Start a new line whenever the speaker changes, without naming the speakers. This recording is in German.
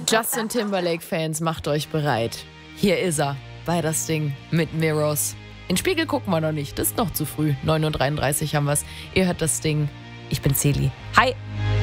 Justin Timberlake-Fans, macht euch bereit. Hier ist er, bei das Ding mit Mirrors. In den Spiegel gucken wir noch nicht, das ist noch zu früh. 9:33 haben wir's. Ihr hört das Ding. Ich bin Celi. Hi!